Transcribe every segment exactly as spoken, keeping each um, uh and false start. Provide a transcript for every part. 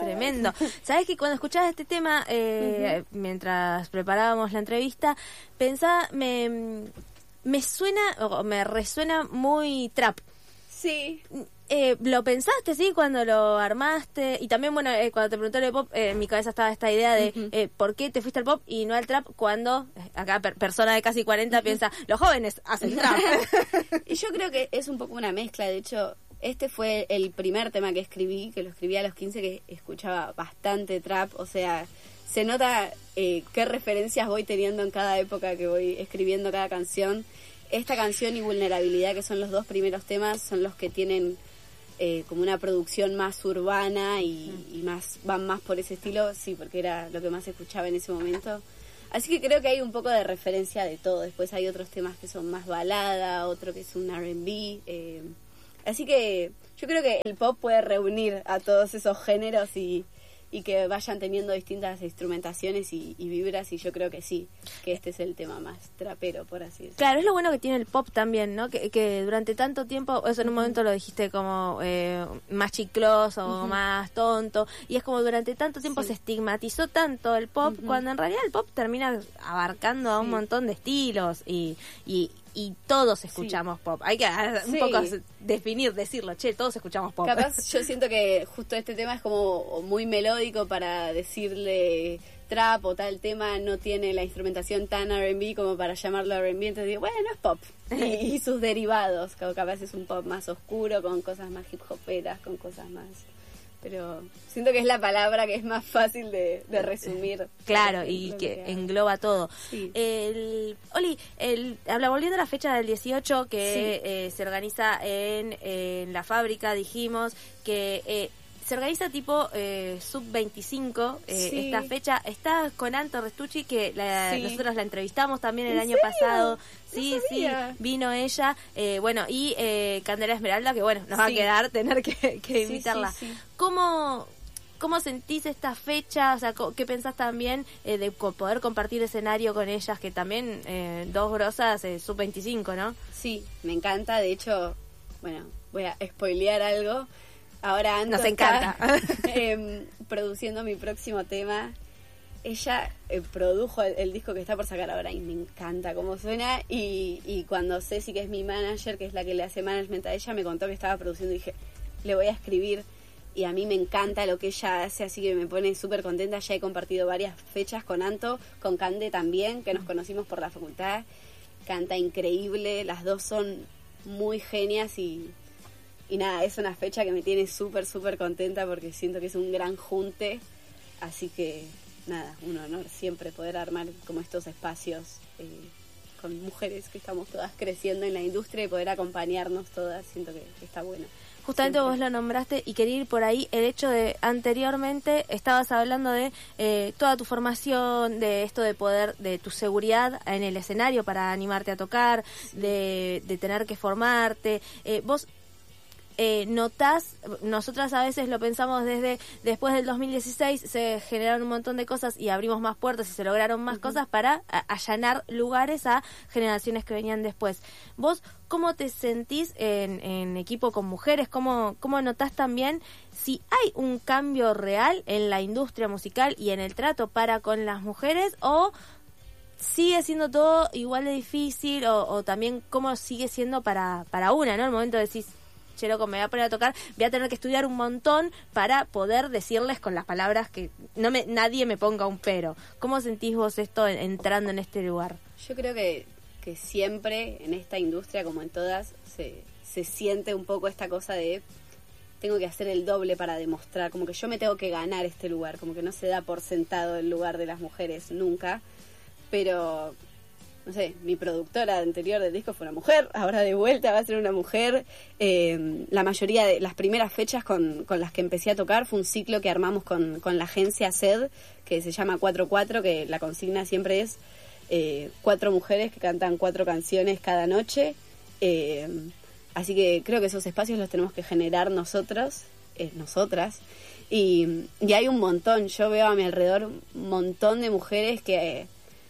Tremendo. Sabés que cuando escuchaba este tema, eh, uh-huh. mientras preparábamos la entrevista, pensaba, me, me suena, o me resuena muy trap. Sí. Eh, ¿Lo pensaste, sí, cuando lo armaste? Y también, bueno, eh, cuando te pregunté lo de pop, eh, en mi cabeza estaba esta idea de uh-huh. eh, ¿por qué te fuiste al pop y no al trap? Cuando, eh, acá, per- persona de casi cuarenta uh-huh. piensa, los jóvenes hacen trap. Y yo creo que es un poco una mezcla. De hecho, este fue el primer tema que escribí, que lo escribí a los quince, que escuchaba bastante trap. O sea, se nota eh, qué referencias voy teniendo en cada época que voy escribiendo cada canción. Esta canción y Vulnerabilidad, que son los dos primeros temas, son los que tienen eh, como una producción más urbana y, y más van más por ese estilo, sí, porque era lo que más escuchaba en ese momento. Así que creo que hay un poco de referencia de todo. Después hay otros temas que son más balada, otro que es un R and B. Eh, así que yo creo que el pop puede reunir a todos esos géneros y... y que vayan teniendo distintas instrumentaciones y, y vibras, y yo creo que sí, que este es el tema más trapero, por así decirlo. Claro, es lo bueno que tiene el pop también, ¿no? Que, que durante tanto tiempo, eso en un momento lo dijiste como eh, más chicloso, uh-huh. más tonto, y es como durante tanto tiempo sí. se estigmatizó tanto el pop, uh-huh. cuando en realidad el pop termina abarcando sí. a un montón de estilos, y... y y todos escuchamos sí. pop. Hay que un sí. poco definir, decirlo, che, todos escuchamos pop. Capaz yo siento que justo este tema es como muy melódico para decirle trap o tal tema, no tiene la instrumentación tan R and B como para llamarlo R and B, entonces digo, bueno, es pop. Y, y sus derivados, capaz es un pop más oscuro, con cosas más hip hoperas, con cosas más... Pero siento que es la palabra que es más fácil de, de resumir. Claro, y que, que engloba todo. Sí. El, Oli, el, habla, volviendo a la fecha del dieciocho, que sí. eh, se organiza en, en la fábrica, dijimos, que eh, se organiza tipo eh, sub veinticinco, eh, sí. esta fecha. Está con Anto Restucci, que la, sí. nosotros la entrevistamos también el año serio? pasado. Sí, no sí, vino ella, eh, bueno, y eh, Candela Esmeralda, que bueno, nos sí. va a quedar tener que, que invitarla. Sí, sí, sí. ¿Cómo, ¿Cómo sentís esta fecha? O sea, ¿qué pensás también eh, de poder compartir escenario con ellas, que también eh, dos grosas, eh, sub veinticinco, ¿no? Sí, me encanta, de hecho, bueno, voy a spoilear algo. Ahora Anto nos encanta. Está, eh, produciendo mi próximo tema. Ella eh, produjo el, el disco que está por sacar ahora y me encanta cómo suena, y, y cuando Ceci, que es mi manager, que es la que le hace management a ella, me contó que estaba produciendo y dije, le voy a escribir, y a mí me encanta lo que ella hace, así que me pone súper contenta. Ya he compartido varias fechas con Anto, con Cande también, que nos conocimos por la facultad. Canta increíble, las dos son muy genias y, y nada, es una fecha que me tiene súper, súper contenta porque siento que es un gran junte, así que... nada, un honor siempre poder armar como estos espacios eh, con mujeres que estamos todas creciendo en la industria y poder acompañarnos todas, siento que, que está bueno. Justamente siempre. Vos lo nombraste y quería ir por ahí, el hecho de anteriormente estabas hablando de eh, toda tu formación, de esto de poder, de tu seguridad en el escenario para animarte a tocar, sí. de, de tener que formarte, eh, vos... Eh, notás, nosotras a veces lo pensamos desde después del dos mil dieciséis, se generaron un montón de cosas y abrimos más puertas y se lograron más uh-huh. cosas para a, allanar lugares a generaciones que venían después. ¿Vos cómo te sentís en, en equipo con mujeres? ¿Cómo, cómo notás también si hay un cambio real en la industria musical y en el trato para con las mujeres, o sigue siendo todo igual de difícil, o, o también cómo sigue siendo para, para una, ¿no? El momento de decir, che, loco, me voy a poner a tocar, voy a tener que estudiar un montón para poder decirles con las palabras que no me nadie me ponga un pero. ¿Cómo sentís vos esto entrando en este lugar? Yo creo que, que siempre en esta industria, como en todas, se, se siente un poco esta cosa de tengo que hacer el doble para demostrar, como que yo me tengo que ganar este lugar, como que no se da por sentado el lugar de las mujeres nunca, pero... no sé, mi productora anterior del disco fue una mujer, ahora de vuelta va a ser una mujer. Eh, la mayoría de las primeras fechas con, con las que empecé a tocar fue un ciclo que armamos con, con la agencia S E D, que se llama cuatro cuatro, que la consigna siempre es eh, cuatro mujeres que cantan cuatro canciones cada noche. Eh, así que creo que esos espacios los tenemos que generar nosotros, eh, nosotras. Y, y hay un montón, yo veo a mi alrededor un montón de mujeres que...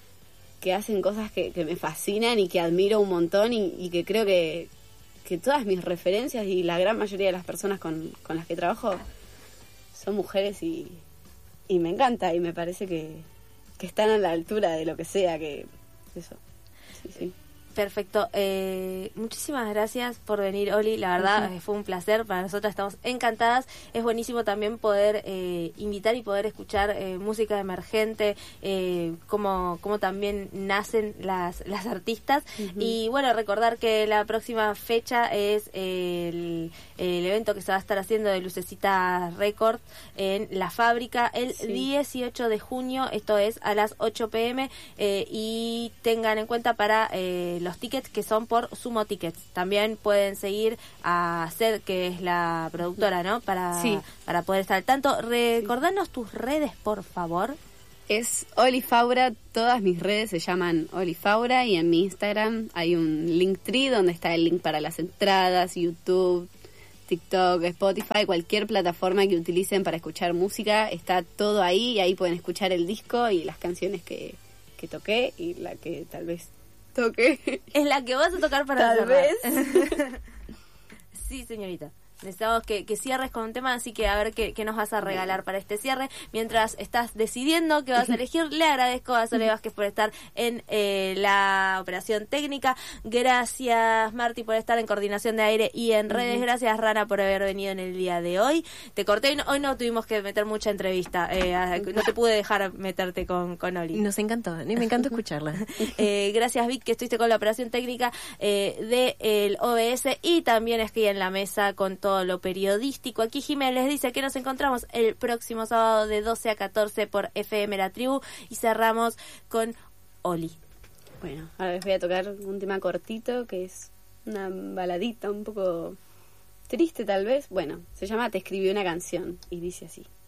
que hacen cosas que, que me fascinan y que admiro un montón, y, y que creo que, que todas mis referencias y la gran mayoría de las personas con, con las que trabajo son mujeres y, y me encanta y me parece que, que están a la altura de lo que sea, que eso, sí, sí. Perfecto. Eh, muchísimas gracias por venir, Oli. La verdad, uh-huh. fue un placer. Para nosotras estamos encantadas. Es buenísimo también poder eh, invitar y poder escuchar eh, música emergente, eh, cómo, cómo también nacen las, las artistas. Uh-huh. Y bueno, recordar que la próxima fecha es el, el evento que se va a estar haciendo de Lucecita Records en La Fábrica el sí. dieciocho de junio. Esto es a las ocho pm. Eh, y tengan en cuenta para... Eh, los tickets que son por Sumo Tickets. También pueden seguir a Sed, que es la productora, ¿no? Para, sí. para poder estar al tanto. Recordanos sí. tus redes, por favor. Es Oli Faura, todas mis redes se llaman Oli Faura y en mi Instagram hay un Linktree donde está el link para las entradas, YouTube, TikTok, Spotify, cualquier plataforma que utilicen para escuchar música, está todo ahí y ahí pueden escuchar el disco y las canciones que, que toqué y la que tal vez toque. Es la que vas a tocar para Tal cerrar. vez. Sí, señorita. Necesitamos que, que cierres con un tema, así que a ver qué, qué nos vas a regalar para este cierre. Mientras estás decidiendo qué vas a elegir, le agradezco a Sole Vázquez por estar en eh, la operación técnica. Gracias, Marti, por estar en coordinación de aire y en redes. Gracias, Rana, por haber venido en el día de hoy. Te corté, hoy no, hoy no tuvimos que meter mucha entrevista. Eh, no te pude dejar meterte con, con Oli. Nos encantó, y me encantó escucharla. eh, gracias, Vic, que estuviste con la operación técnica eh, del O B S y también aquí en la mesa con todo lo periodístico. Aquí Jiménez les dice que nos encontramos el próximo sábado de doce a catorce por F M La Tribu y cerramos con Oli. Bueno, ahora les voy a tocar un tema cortito que es una baladita un poco triste tal vez. Bueno, se llama Te escribí una canción y dice así.